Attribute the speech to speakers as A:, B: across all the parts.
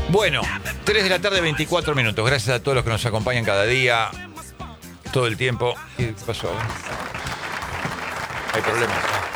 A: Bueno, 3 de la tarde, 24 minutos. Gracias a todos los que nos acompañan cada día, todo el tiempo. ¿Qué pasó? Hay problemas.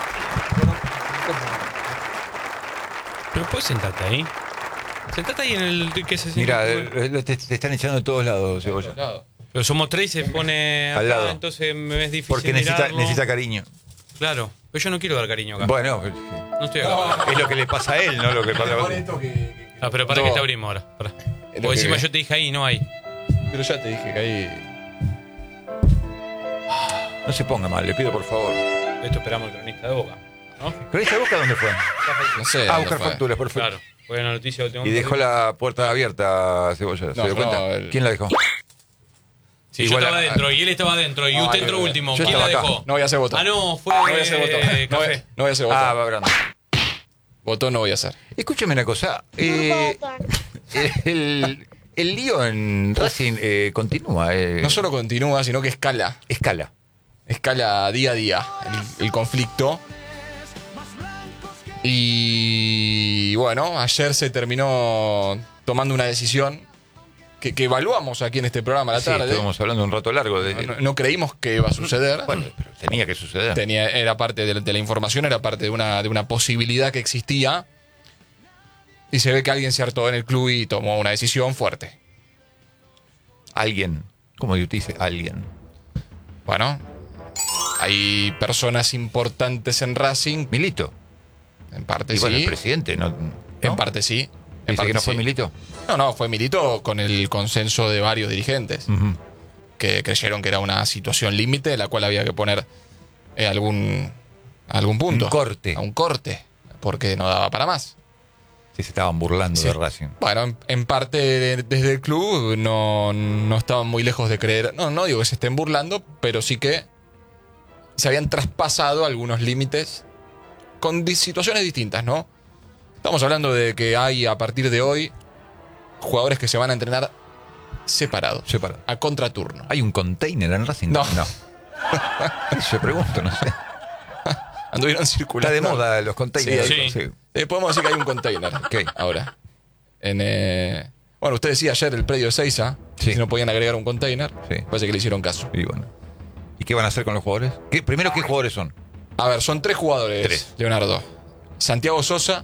B: Pero puedes sentarte ahí. Sentate ahí en el... ¿Qué se
A: Mira, te están echando de todos lados, Cebolla.
B: Pero somos tres y se pone acá,
A: al lado.
B: entonces me es difícil.
A: Porque necesita cariño.
B: Claro, pero yo no quiero dar cariño acá.
A: Bueno,
B: No estoy acá.
A: es lo que le pasa a él, no lo que pasa a vos.
B: Ah, pero para que te abrimos ahora. Para. Porque encima yo te dije ahí, no hay.
C: Pero ya te dije que ahí...
A: No se ponga mal, le pido por favor.
B: Esto esperamos el cronista de Boca, ¿no?
A: ¿Cronista de Boca dónde fue?
C: No sé.
A: A buscar facturas, perfecto.
B: Claro, fue una noticia de último
A: Y dejó la puerta abierta, Cebolla. ¿Se dio cuenta? ¿Quién la dejó?
B: Sí,
A: Igual
B: yo estaba adentro y él estaba adentro y usted entró último.
A: yo
B: ¿Quién la
A: estaba acá.
B: dejó?
C: No voy a hacer voto.
B: Ah, no, fue
C: No voy a hacer voto.
B: Café.
C: No voy a hacer voto.
A: Ah, va hablando.
C: Voto no voy a hacer.
A: Escúchame una cosa. El lío en Racing continúa.
C: No solo continúa, sino que escala.
A: Escala.
C: Escala día a día el conflicto. Y bueno, ayer se terminó tomando una decisión que evaluamos aquí en este programa a la
A: Sí,
C: tarde.
A: estuvimos hablando un rato largo de...
C: No creímos que iba a suceder.
A: Bueno, pero tenía que suceder.
C: Era parte de la información, era parte de una posibilidad que existía. Y se ve que alguien se hartó en el club y tomó una decisión fuerte.
A: Alguien. ¿Cómo dice alguien?
C: Bueno, hay personas importantes en Racing.
A: Milito.
C: En parte
A: Y bueno,
C: sí.
A: el presidente, ¿no?
C: En parte sí. En
A: ¿Dice
C: parte
A: que no fue
C: sí.
A: Milito?
C: No, fue Milito con el consenso de varios dirigentes
A: Ujú.
C: que creyeron que era una situación límite de la cual había que poner algún punto.
A: Un corte.
C: A un corte, porque no daba para más.
A: Sí, se estaban burlando
C: Sí.
A: de Racing.
C: Bueno, en parte desde el club no estaban muy lejos de creer. No digo que se estén burlando, pero sí que se habían traspasado algunos límites con situaciones distintas, ¿no? Estamos hablando de que hay a partir de hoy jugadores que se van a entrenar separados,
A: Separado.
C: a contraturno.
A: ¿Hay un container en Racing?
C: No.
A: Yo pregunto, no sé.
C: Anduvieron
A: Está
C: circulando.
A: de moda los containers.
B: Sí.
C: Podemos decir que hay un container.
A: Ok.
C: Ahora. Bueno, usted decía ayer el predio de Seiza,
A: Sí.
C: si no podían agregar un container.
A: Sí.
C: Parece que le hicieron caso.
A: Y bueno. ¿Y qué van a hacer con los jugadores? Primero, ¿qué jugadores son?
C: A ver, son 3 jugadores,
A: Tres.
C: Leonardo. Santiago Sosa,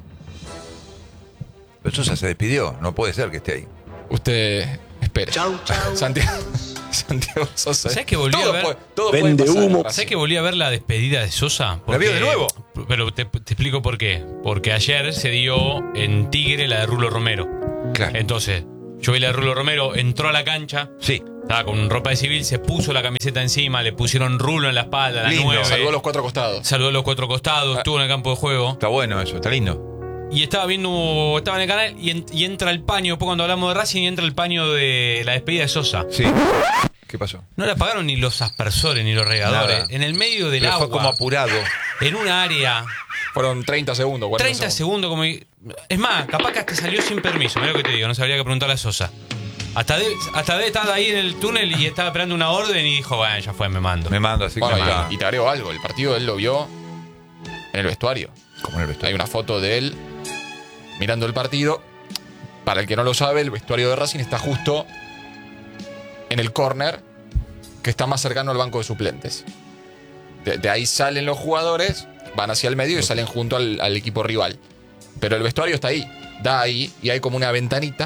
A: Pero Sosa se despidió. No puede ser que esté ahí.
C: usted espere. Santiago Sosa.
B: ¿Sabes que volví a ver?
C: Todo
D: Vende
C: puede pasar,
D: humo.
C: Racing.
B: ¿Sabes que volví a ver la despedida de Sosa?
A: ¿La vio de nuevo?
B: Pero te explico por qué. Porque ayer se dio en Tigre la de Rulo Romero.
A: Claro.
B: Entonces, yo vi la de Rulo Romero, entró a la cancha,
A: Sí.
B: estaba con ropa de civil, se puso la camiseta encima, le pusieron Rulo en la espalda, la
A: Lindo.
B: 9.
C: Salvó a los 4 costados.
B: Saludó a los 4 costados, estuvo en el campo de juego.
A: Está bueno eso, está lindo.
B: Y estaba en el canal y entra el paño, después cuando hablamos de Racing, entra el paño de la despedida de Sosa.
A: Sí. ¿Qué pasó?
B: No le apagaron ni los aspersores ni los regadores.
A: Nada.
B: En el medio del
A: Pero
B: agua,
A: fue como apurado.
B: en un área,
C: Fueron 30 segundos. 40
B: 30 segundos como... Es más, capaz que hasta salió sin permiso. Mira lo que te digo, no sabría que preguntarle a Sosa. Hasta debe estar ahí en el túnel y estaba esperando una orden y dijo, bueno, ya fue, me mando.
A: Me mando así
C: Bueno,
A: como acá.
C: y te agrego algo. El partido él lo vio en el vestuario.
A: Como en el
C: Hay
A: vestuario.
C: una foto de él mirando el partido. Para el que no lo sabe, el vestuario de Racing está justo en el córner que está más cercano al banco de suplentes. De ahí salen los jugadores, van hacia el medio y salen junto al equipo rival. Pero el vestuario está ahí, da ahí, y hay como una ventanita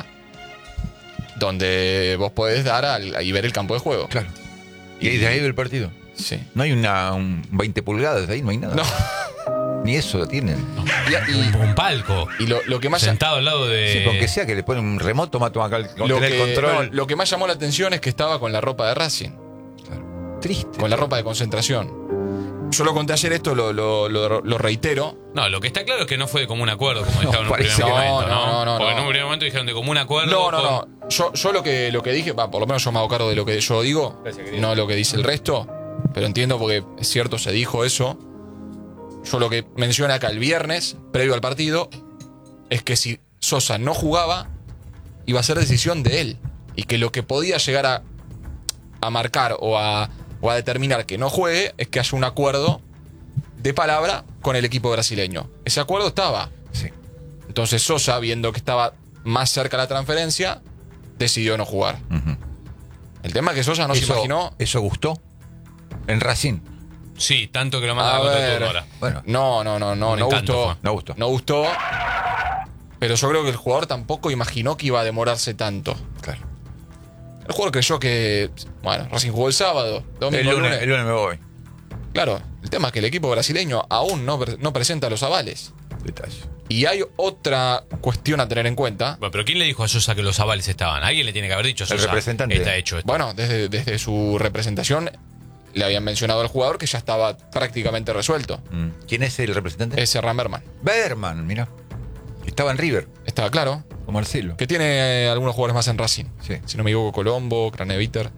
C: donde vos podés dar y ver el campo de juego.
A: Claro. ¿Y de ahí ve el partido?
C: Sí.
A: No hay un 20 pulgadas ahí, no hay nada.
C: No.
A: Ni eso tienen.
B: Un palco.
C: Y lo que más
B: Sentado al lado de...
A: Sí, aunque sea que le ponen un remoto, toma acá el control.
C: lo que más llamó la atención es que estaba con la ropa de Racing,
A: Triste.
C: con la ropa de concentración. Yo lo conté ayer, esto lo reitero.
B: No, lo que está claro es que no fue de común acuerdo, como dijeron en un
A: parece
B: primer
A: que
B: momento,
C: no.
B: ¿no? Porque en un primer momento dijeron de común acuerdo.
C: No. Yo lo que dije, por lo menos yo me hago cargo de lo que yo digo, no lo que dice el resto, pero entiendo porque es cierto, se dijo eso. Yo lo que menciona acá el viernes, previo al partido, es que si Sosa no jugaba, iba a ser decisión de él. Y que lo que podía llegar a marcar o a determinar que no juegue es que haya un acuerdo de palabra con el equipo brasileño. Ese acuerdo estaba.
A: Sí.
C: Entonces Sosa, viendo que estaba más cerca a la transferencia, decidió no jugar.
A: Ujú.
C: El tema es que Sosa no se imaginó.
A: ¿Eso gustó? En Racing.
B: Sí, tanto que lo
C: A
B: manda a contra
C: ver.
B: turno ahora.
A: Bueno,
C: No
B: Un encanto
C: gustó.
B: fue.
A: no gustó.
C: No gustó. Pero yo creo que el jugador tampoco imaginó que iba a demorarse tanto.
A: Claro.
C: El jugador creyó que. Bueno, Racing jugó el sábado, domingo,
A: El lunes me voy.
C: Claro, el tema es que el equipo brasileño aún no presenta los avales.
A: Detalle.
C: Y hay otra cuestión a tener en cuenta.
B: Bueno, pero ¿quién le dijo a Sosa que los avales estaban? Alguien le tiene que haber dicho a
A: El
B: Sosa.
A: representante.
B: Está hecho esto.
C: Bueno, desde su representación le habían mencionado al jugador que ya estaba prácticamente resuelto.
A: ¿Quién es el representante?
C: Ese Ramberman.
A: Berman, mira. Estaba en River,
C: Estaba claro.
A: con Marcelo.
C: Que tiene algunos jugadores más en Racing.
A: Sí.
C: Si no me equivoco, Colombo, Craneviter.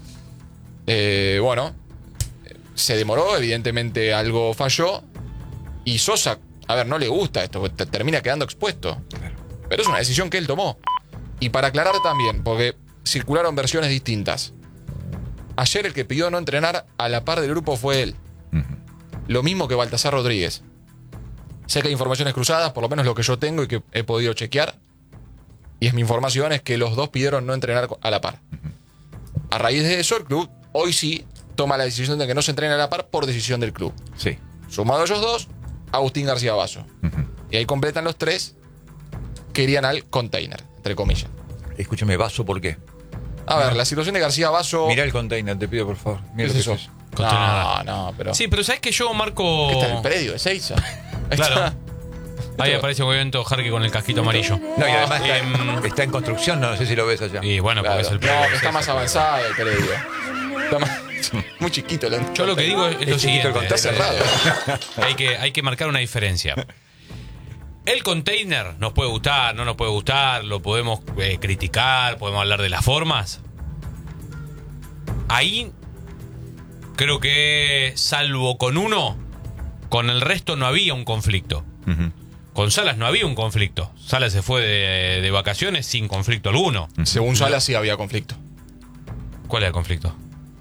C: Bueno, se demoró, evidentemente algo falló. Y Sosa, a ver, no le gusta esto, porque termina quedando expuesto.
A: Claro.
C: Pero es una decisión que él tomó. Y para aclarar también, porque circularon versiones distintas. Ayer el que pidió no entrenar a la par del grupo fue él.
A: Ujú.
C: Lo mismo que Baltasar Rodríguez. Sé que hay informaciones cruzadas, por lo menos lo que yo tengo y que he podido chequear. Y es mi información, es que los dos pidieron no entrenar a la par. A raíz de eso, el club hoy sí toma la decisión de que no se entrene a la par por decisión del club.
A: Sí.
C: Sumado a ellos dos, Agustín García Basso.
A: Ujú.
C: Y ahí completan los tres que irían al container, entre comillas.
A: Escúchame, Vaso, ¿por qué?
C: A ver, la situación de García Basso.
A: Mirá el container, te pido, por favor.
C: ¿Qué
A: Mira
C: es
A: lo
C: eso?
A: que es.
C: No, pero.
B: Sí, pero ¿sabes que yo marco.
C: ¿Qué está en el predio de Seiza?
B: Claro. Ahí aparece un movimiento Jarque con el casquito amarillo.
A: No, y además
B: Em,
A: está en construcción, no sé si lo ves allá.
B: Y bueno,
C: Claro.
B: porque es el
C: No,
B: predio.
C: pero está más avanzado el predio. Está más- muy chiquito el
B: Yo lo que digo es lo
A: Es chiquito el
B: siguiente.
C: Está cerrado.
B: Hay que marcar una diferencia. El container nos puede gustar, no nos puede gustar, lo podemos criticar, podemos hablar de las formas. Ahí creo que salvo con uno, con el resto no había un conflicto.
A: Ujú.
B: Con Salas no había un conflicto. Salas se fue de vacaciones sin conflicto alguno.
C: Según Salas sí había conflicto.
B: ¿Cuál era el conflicto?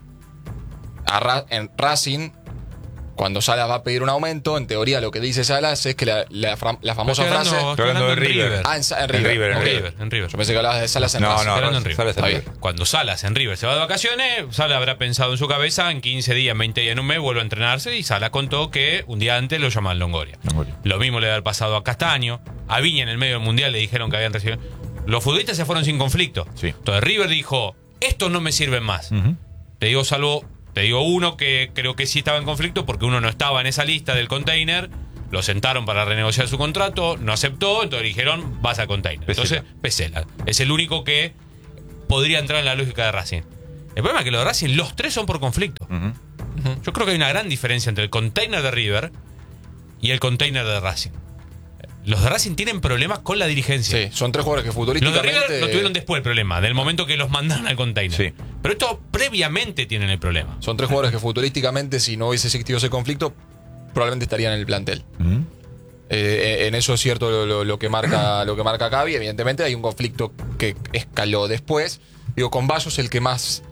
C: En Racing, cuando Salas va a pedir un aumento, en teoría lo que dice Salas es que la famosa frase.
A: Estoy hablando de
B: en
A: River.
C: Ah, en River.
A: En
C: ok.
A: River.
B: En River.
C: Yo pensé que hablabas de Salas en
A: No,
C: Racing.
A: no,
B: Hablando en
A: no,
B: River.
A: Salas en
C: Está
A: River.
C: bien.
B: Cuando Salas en River se va de vacaciones, Salas habrá pensado en su cabeza, en 15 días, 20 días, en un mes, vuelve a entrenarse, y Salas contó que un día antes lo llamaban Longoria.
A: Longoria.
B: Lo mismo le debe haber pasado a Castaño. A Viña en el medio del Mundial le dijeron que habían recibido. Los futbolistas se fueron sin conflicto.
A: Sí.
B: Entonces River dijo, estos no me sirven más.
A: Ujú.
B: Te digo uno que creo que sí estaba en conflicto porque uno no estaba en esa lista del container. Lo sentaron para renegociar su contrato, no aceptó, entonces dijeron, vas al container.
A: Pesela.
B: Entonces, Pesela. Es el único que podría entrar en la lógica de Racing. El problema es que los de Racing, los tres son por conflicto.
A: Ujú.
B: Yo creo que hay una gran diferencia entre el container de River y el container de Racing. Los de Racing tienen problemas con la dirigencia.
C: Sí, son tres jugadores que
B: Los de
C: futbolísticamente.
B: River lo tuvieron después el problema, del momento que los mandaron al container.
A: Sí.
B: Pero estos previamente tienen el problema.
C: Son tres jugadores que futbolísticamente, si no hubiese existido ese conflicto, probablemente estarían en el plantel.
A: Ujú.
C: En eso es cierto lo que marca Cavi. Evidentemente hay un conflicto que escaló después. Digo, con Basso es el que más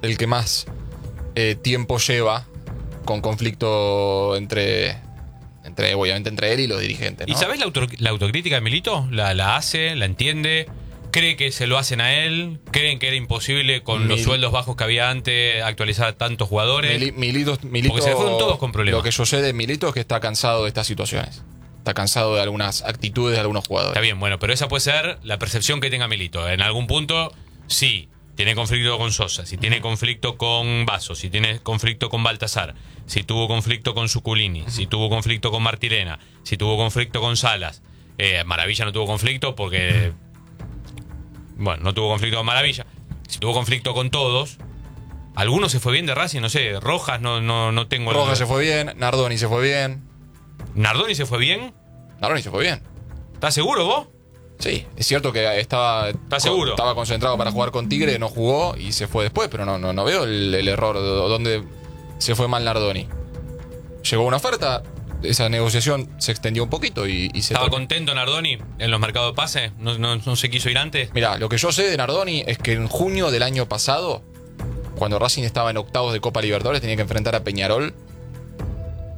C: tiempo lleva con conflicto obviamente entre él y los dirigentes, ¿no?
B: ¿Y sabés la autocrítica de Milito? La hace, la entiende, cree que se lo hacen a él, creen que era imposible con los sueldos bajos que había antes actualizar a tantos jugadores.
C: Milito,
B: Porque se fueron todos con problemas.
C: Lo que yo sé de Milito es que está cansado de estas situaciones. Está cansado de algunas actitudes de algunos jugadores.
B: Está bien, bueno, pero esa puede ser la percepción que tenga Milito. En algún punto, sí, tiene conflicto con Sosa, si tiene conflicto con Basso, si tiene conflicto con Baltasar, si tuvo conflicto con Suculini, si tuvo conflicto con Martirena, si tuvo conflicto con Salas. Maravilla no tuvo conflicto porque... Bueno, no tuvo conflicto con Maravilla. Si tuvo conflicto con todos, algunos se fue bien de Racing, no sé, Rojas no tengo...
C: Rojas se fue bien, Nardoni se fue bien.
B: ¿Nardoni se fue bien?
C: Nardoni se fue bien.
B: ¿Estás seguro vos?
C: Sí, es cierto que estaba
B: seguro?
C: Estaba concentrado para jugar con Tigre, no jugó y se fue después, pero no veo el error donde se fue mal Nardoni. Llegó una oferta, esa negociación se extendió un poquito y se
B: ¿Estaba
C: terminó.
B: contento Nardoni en los mercados de pases? ¿No se quiso ir antes?
C: Mirá, lo que yo sé de Nardoni es que en junio del año pasado, cuando Racing estaba en octavos de Copa Libertadores, tenía que enfrentar a Peñarol.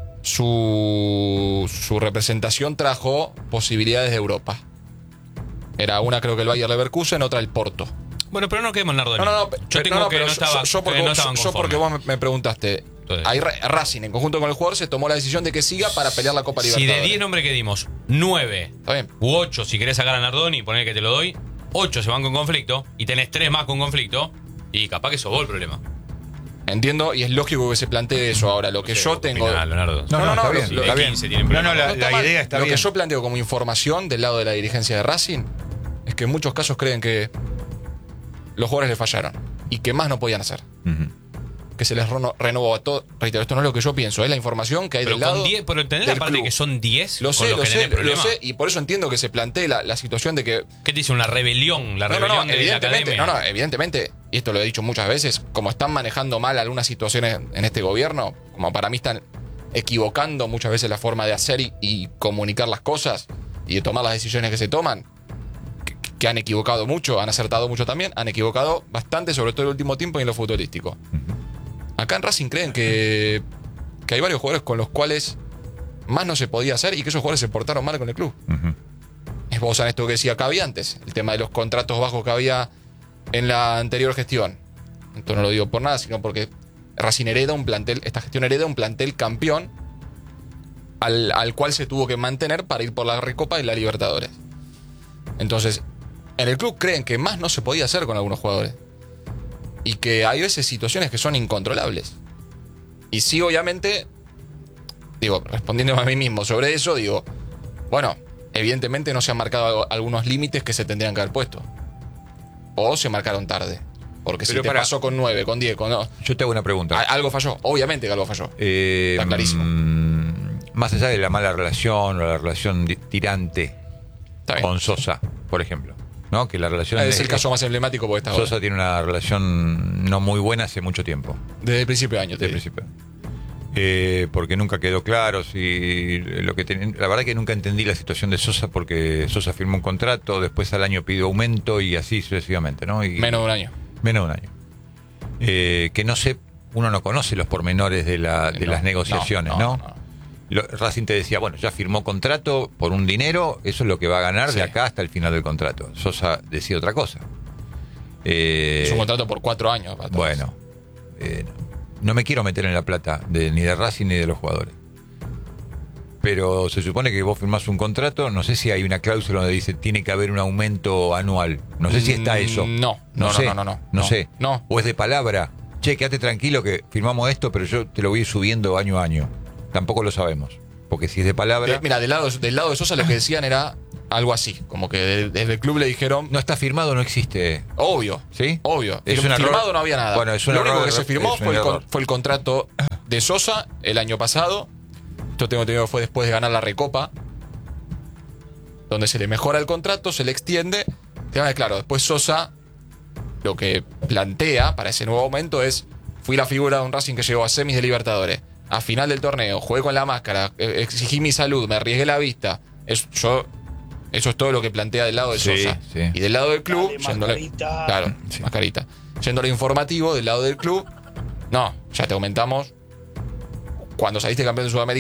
C: Su representación trajo posibilidades de Europa. Era una creo que el Bayer Leverkusen, otra el Porto.
B: Bueno, pero no quedemos en Nardoni.
C: No,
B: Yo tengo que
C: pero
B: no estaba,
C: yo porque,
B: no
C: vos,
B: estaban
C: yo porque
B: conformes.
C: vos me preguntaste.
B: Entonces,
C: Ahí Racing, en conjunto con el jugador, se tomó la decisión de que siga para pelear la Copa
B: si
C: Libertadores.
B: de 10 nombres que dimos, 9
C: Está bien.
B: u 8, si querés sacar a Nardoni, poner que te lo doy, 8 se van con conflicto y tenés 3 más con conflicto, y capaz que sos vos el problema.
C: Entiendo y es lógico que se plantee eso. Ahora, lo que yo tengo.
B: Leonardo.
A: No,
C: no,
A: está
C: lo-
A: bien,
C: lo-
A: está
B: de
A: bien.
B: 15 tienen
A: No, no,
B: problema.
A: la
C: está mal.
A: idea está
C: Lo
A: bien.
C: que yo planteo como información del lado de la dirigencia de Racing es que en muchos casos creen que los jugadores le fallaron y que más no podían hacer.
A: Ujú.
C: Que se les renovó a todo. Reitero, esto no es lo que yo pienso, es la información que hay
B: Pero
C: del lado.
B: con 10, pero entendés
C: del
B: la parte
C: club.
B: que son 10
C: Lo
B: con
C: sé,
B: los
C: lo
B: que tenés
C: sé, lo
B: problema.
C: sé, y por eso entiendo que se plantee la situación de que.
B: ¿Qué te dice una rebelión? La rebelión de la
C: evidentemente,
B: academia.
C: evidentemente, y esto lo he dicho muchas veces, como están manejando mal algunas situaciones en este gobierno, como para mí están equivocando muchas veces la forma de hacer y comunicar las cosas y de tomar las decisiones que se toman, que han equivocado mucho, han acertado mucho también, han equivocado bastante, sobre todo el último tiempo y en lo futbolístico. Acá en Racing creen que hay varios jugadores con los cuales más no se podía hacer y que esos jugadores se portaron mal con el club.
A: Ujú.
C: Es vos en esto que decía Cavi antes, el tema de los contratos bajos que había en la anterior gestión. Esto no lo digo por nada, sino porque Racing hereda un plantel, esta gestión hereda un plantel campeón al cual se tuvo que mantener para ir por la Recopa y la Libertadores. Entonces, en el club creen que más no se podía hacer con algunos jugadores. Y que hay veces situaciones que son incontrolables. Y sí, obviamente, digo, respondiéndome a mí mismo sobre eso, digo, bueno, evidentemente no se han marcado algunos límites que se tendrían que haber puesto. O se marcaron tarde. Porque si
A: Pero
C: te
A: pará.
C: pasó con 9, con 10, con 2,
A: Yo te hago una pregunta.
C: algo falló. Obviamente que algo falló. Está clarísimo.
A: Más allá de la mala relación o la relación tirante
C: Está bien.
A: con Sosa, por ejemplo, ¿no? Que la relación
C: Es el caso más emblemático porque está ahora.
A: Sosa tiene una relación no muy buena hace mucho tiempo,
C: Desde el principio de año, te
A: desde el
C: digo.
A: principio. Porque nunca quedó claro si lo que la verdad que nunca entendí la situación de Sosa porque Sosa firmó un contrato, después al año pidió aumento y así sucesivamente, ¿no? Y
C: Menos de un año.
A: menos de un año. Que no sé, uno no conoce los pormenores de las negociaciones, ¿no? Racing te decía, bueno, ya firmó contrato por un dinero, eso es lo que va a ganar
C: Sí.
A: de acá hasta el final del contrato. Sosa decía otra cosa.
C: Es un contrato por 4 años. para todos.
A: Bueno, no me quiero meter en la plata ni de Racing ni de los jugadores. Pero se supone que vos firmás un contrato, no sé si hay una cláusula donde dice tiene que haber un aumento anual. No sé si está eso.
C: No
A: sé.
C: no.
A: No sé.
C: No.
A: O es de palabra. Che, quédate tranquilo que firmamos esto, pero yo te lo voy a ir subiendo año a año. Tampoco lo sabemos. Porque si es de palabra.
C: Mira, del lado de Sosa lo que decían era algo así. Como que desde el club le dijeron,
A: No está firmado, no existe.
C: obvio.
A: ¿Sí?
C: Obvio.
A: Es un
C: Firmado
A: error.
C: no había nada.
A: Bueno, es un
C: Lo único
A: error,
C: que se firmó
A: es un
C: fue
A: error.
C: fue el contrato de Sosa el año pasado. Esto tengo entendido que fue después de ganar la Recopa. Donde se le mejora el contrato, se le extiende. Claro, después Sosa lo que plantea para ese nuevo aumento es: fui la figura de un Racing que llegó a semis de Libertadores. A final del torneo, jugué con la máscara, exigí mi salud, me arriesgué la vista. Eso es todo lo que plantea del lado de
A: Sí,
C: Sosa.
A: sí.
C: Y del lado del club,
D: Dale,
C: yéndole,
D: mascarita.
C: claro, mascarita. Yéndole informativo del lado del club, no, ya te aumentamos. Cuando saliste campeón de Sudamericana.